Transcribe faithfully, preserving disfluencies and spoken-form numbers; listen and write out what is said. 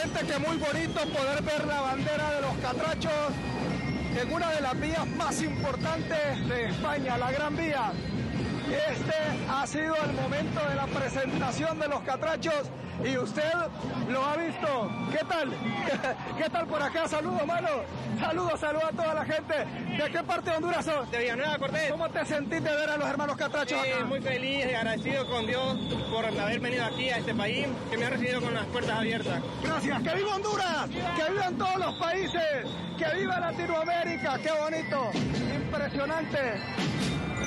realmente que muy bonito poder ver la bandera de los catrachos en una de las vías más importantes de España, la Gran Vía. Este ha sido el momento de la presentación de los catrachos y usted lo ha visto. ¿Qué tal? ¿Qué tal por acá? Saludos, mano. Saludos, saludos a toda la gente. ¿De qué parte de Honduras sos? De Villanueva, Cortés. ¿Cómo te sentiste de ver a los hermanos catrachos Sí, acá? muy feliz y agradecido con Dios por haber venido aquí a este país, que me ha recibido con las puertas abiertas. Gracias. ¡Que viva Honduras! ¡Que vivan todos los países! ¡Que viva Latinoamérica! ¡Qué bonito! Impresionante.